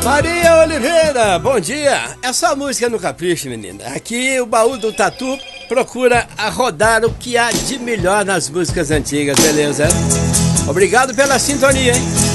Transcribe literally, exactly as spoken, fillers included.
Maria Oliveira, bom dia. É só música no capricho, menina. Aqui o baú do Tatu procura a rodar o que há de melhor nas músicas antigas, beleza? Obrigado pela sintonia, hein?